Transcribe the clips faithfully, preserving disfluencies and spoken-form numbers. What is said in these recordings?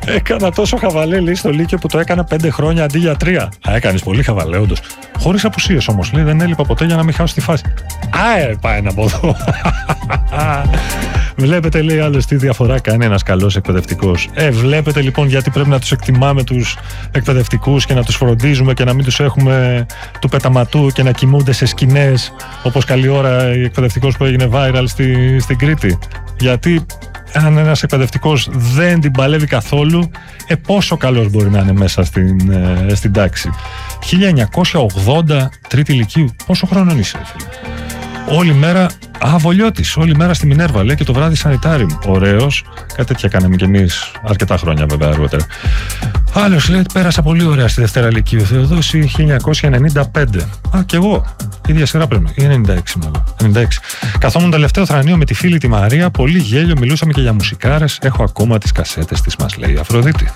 Έκανα τόσο χαβαλέ, λέει, στο Λύκειο που το έκανα πέντε χρόνια αντί για τρία. Α, έκανες πολύ χαβαλέ, όντως. Χωρίς απουσίες όμως, λέει, δεν έλειπα ποτέ για να μην χάσω τη φάση. Α, ε, πάει ένα από εδώ. Βλέπετε, λέει, άλλος τι διαφορά κάνει ένας καλός εκπαιδευτικός. Ε, βλέπετε λοιπόν γιατί πρέπει να τους εκτιμάμε τους εκπαιδευτικούς και να τους φροντίζουμε και να μην τους έχουμε του πεταματού και να κοιμούνται σε σκηνές, όπως καλή ώρα η εκπαιδευτικός που έγινε viral στη, στην Κρήτη. Γιατί αν ένας εκπαιδευτικός δεν την παλεύει καθόλου, ε, πόσο καλός μπορεί να είναι μέσα στην, ε, στην τάξη. χίλια εννιακόσια ογδόντα, τρίτη λυκείου. Πόσο χρόνο είσαι, φίλε? Όλη μέρα, α, Βολιώτης, όλη μέρα στη Μινέρβα, λέει, και το βράδυ σανιτάριουμ. Ωραίος. Κάτι τέτοια κάναμε κι εμείς αρκετά χρόνια, βέβαια, αργότερα. Άλλος, λέει, πέρασα πολύ ωραία στη Δευτέρα Λυκείου. Θεοδόση, χίλια εννιακόσια ενενήντα πέντε. Α, κι εγώ. Ίδια σειρά πρέπει. Ή ενενήντα έξι, μάλλον. ενενήντα έξι. Καθόμουν τελευταίο θρανείο με τη φίλη τη Μαρία. Πολύ γέλιο, μιλούσαμε και για μουσικάρες. Έχω ακόμα τις κασέτες της, μας λέει η Αφροδίτη.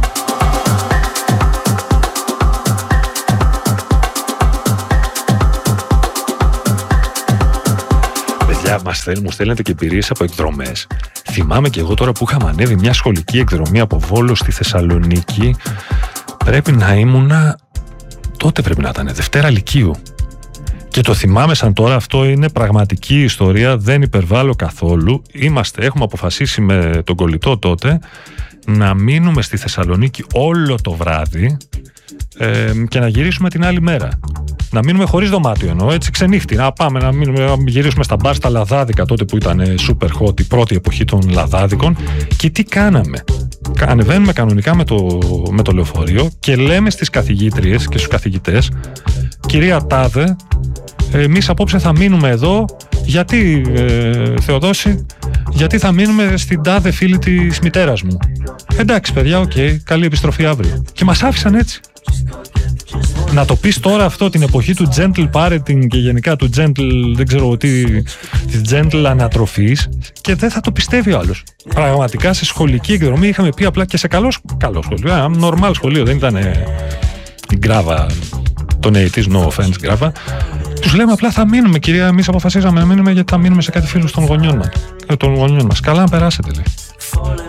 Μας στέλνουν, μου στέλνετε και εμπειρίες από εκδρομές. Θυμάμαι και εγώ τώρα που είχαμε ανέβει μια σχολική εκδρομή από Βόλο στη Θεσσαλονίκη. Πρέπει να ήμουνα. Τότε πρέπει να ήταν Δευτέρα Λυκείου. Και το θυμάμαι σαν τώρα, αυτό είναι πραγματική ιστορία, δεν υπερβάλλω καθόλου. Είμαστε, έχουμε αποφασίσει με τον κολλητό τότε να μείνουμε στη Θεσσαλονίκη όλο το βράδυ ε, και να γυρίσουμε την άλλη μέρα. Να μείνουμε χωρίς δωμάτιο, εννοώ, έτσι ξενύχτη. Να πάμε να, μείνουμε, να γυρίσουμε στα μπαρ στα Λαδάδικα, τότε που ήταν super hot, η πρώτη εποχή των Λαδάδικων. Και τι κάναμε? Ανεβαίνουμε κανονικά με το, με το λεωφορείο και λέμε στις καθηγήτριες και στους καθηγητές, κυρία Τάδε, εμείς απόψε θα μείνουμε εδώ. Γιατί, ε, Θεοδόση? Γιατί θα μείνουμε στην τάδε φίλη της μητέρας μου. Εντάξει, παιδιά, οκ, okay, καλή επιστροφή αύριο. Και μας άφησαν έτσι. Να το πεις τώρα αυτό την εποχή του gentle parenting και γενικά του gentle, δεν ξέρω τι, της gentle ανατροφής, και δεν θα το πιστεύει ο άλλος. Πραγματικά σε σχολική εκδρομή είχαμε πει απλά, και σε καλό, καλό σχολείο, ένα normal σχολείο, δεν ήταν ε, η γκράβα των ογδόντα, no offense γκράβα. Τους λέμε απλά θα μείνουμε, κυρία, εμείς αποφασίσαμε να μείνουμε γιατί θα μείνουμε σε κάτι φίλους των γονιών μας. Των γονιών μας. Καλά να περάσετε, λέει.